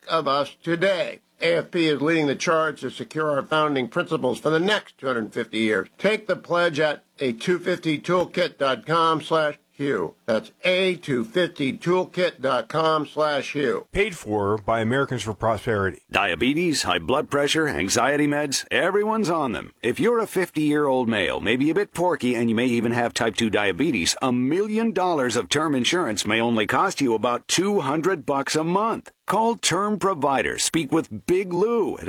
of us today. AFP is leading the charge to secure our founding principles for the next 250 years. Take the pledge at a250toolkit.com/Hugh. That's a250toolkit.com/Hugh. Paid for by Americans for Prosperity. Diabetes, high blood pressure, anxiety meds, everyone's on them. If you're a 50-year-old male, maybe a bit porky, and you may even have type 2 diabetes, $1 million of term insurance may only cost you about $200 a month. Call Term Provider. Speak with Big Lou at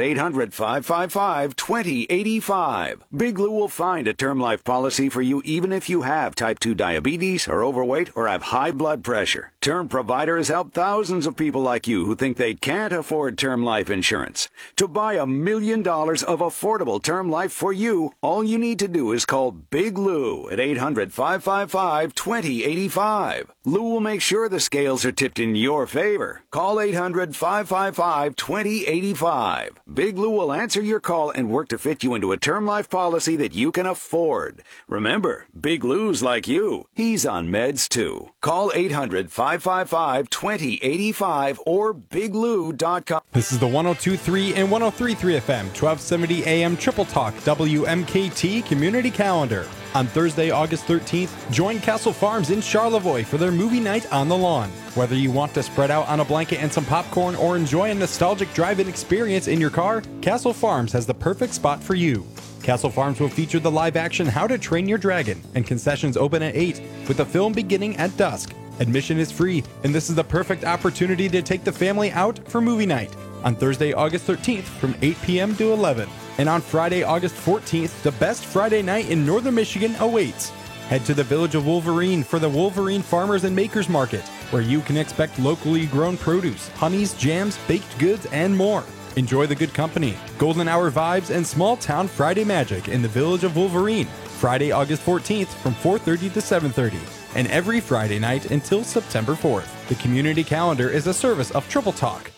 800-555-2085. Big Lou will find a term life policy for you even if you have type 2 diabetes, are overweight, or have high blood pressure. Term Provider has helped thousands of people like you who think they can't afford term life insurance. To buy $1 million of affordable term life for you, all you need to do is call Big Lou at 800-555-2085. Lou will make sure the scales are tipped in your favor. Call 800-555-2085. Big Lou will answer your call and work to fit you into a term life policy that you can afford. Remember, Big Lou's like you. He's on meds too. Call 800-555-2085 or biglou.com. This is the 102.3 and 103.3 FM, 1270 AM Triple Talk WMKT Community Calendar. On Thursday, August 13th, join Castle Farms in Charlevoix for their movie night on the lawn. Whether you want to spread out on a blanket and some popcorn or enjoy a nostalgic drive-in experience in your car, Castle Farms has the perfect spot for you. Castle Farms will feature the live-action How to Train Your Dragon, and concessions open at 8, with the film beginning at dusk. Admission is free, and this is the perfect opportunity to take the family out for movie night on Thursday, August 13th from 8 p.m. to 11. And on Friday, August 14th, the best Friday night in northern Michigan awaits. Head to the Village of Wolverine for the Wolverine Farmers and Makers Market, where you can expect locally grown produce, honeys, jams, baked goods, and more. Enjoy the good company, golden hour vibes, and small town Friday magic in the Village of Wolverine. Friday, August 14th from 4:30 to 7:30. And every Friday night until September 4th. The community calendar is a service of Triple Talk,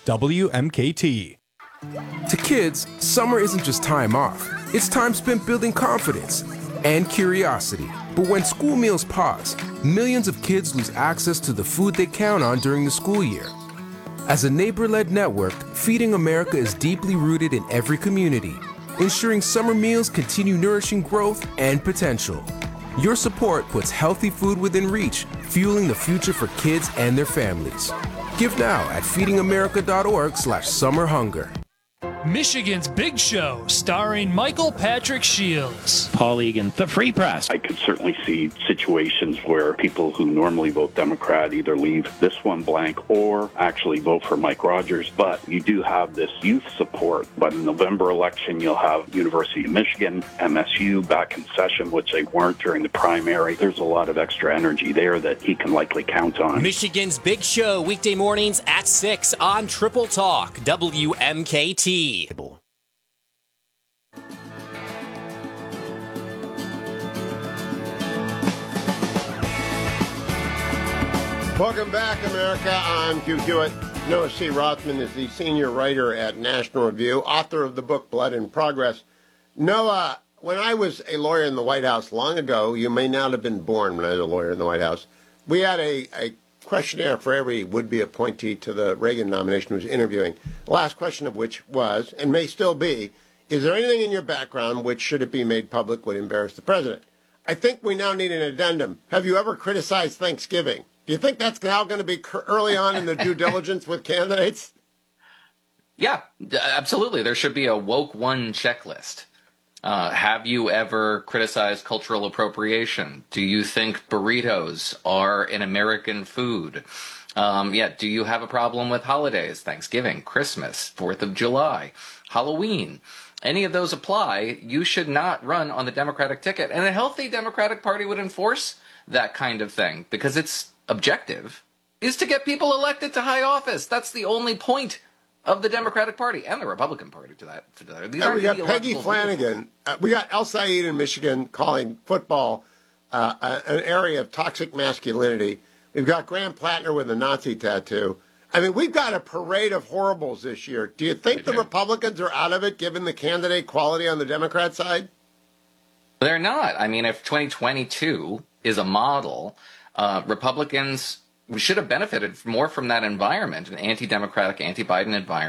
WMKT. To kids, summer isn't just time off. It's time spent building confidence and curiosity. But when school meals pause, millions of kids lose access to the food they count on during the school year. As a neighbor-led network, Feeding America is deeply rooted in every community, ensuring summer meals continue nourishing growth and potential. Your support puts healthy food within reach, fueling the future for kids and their families. Give now at feedingamerica.org/summerhunger. Michigan's Big Show, starring Michael Patrick Shields. Paul Egan, the Free Press. I could certainly see situations where people who normally vote Democrat either leave this one blank or actually vote for Mike Rogers. But you do have this youth support. But in the November election, you'll have University of Michigan, MSU back in session, which they weren't during the primary. There's a lot of extra energy there that he can likely count on. Michigan's Big Show, weekday mornings at 6 on Triple Talk, WMKT. Welcome back, America. I'm Hugh Hewitt. Noah C. Rothman is the senior writer at National Review, author of the book Blood in Progress. Noah, when I was a lawyer in the White House long ago, you may not have been born when I was a lawyer in the White House, we had a questionnaire for every would-be appointee to the Reagan nomination who was interviewing, the last question of which was, and may still be, is there anything in your background which, should it be made public, would embarrass the president? I think we now need an addendum. Have you ever criticized Thanksgiving? Do you think that's now going to be early on in the due diligence with candidates? Yeah, absolutely. There should be a woke one checklist. Have you ever criticized cultural appropriation? Do you think burritos are an American food? Do you have a problem with holidays? Thanksgiving, Christmas, 4th of July, Halloween. Any of those apply. You should not run on the Democratic ticket. And a healthy Democratic Party would enforce that kind of thing because its objective is to get people elected to high office. That's the only point of the Democratic Party and the Republican Party to that. These we got Peggy Flanagan. We got El Said in Michigan calling football an area of toxic masculinity. We've got Graham Plattner with a Nazi tattoo. I mean, we've got a parade of horribles this year. Do you think the Republicans are out of it, given the candidate quality on the Democrat side? They're not. I mean, if 2022 is a model, Republicans should have benefited more from that environment, an anti-democratic, anti-Biden environment.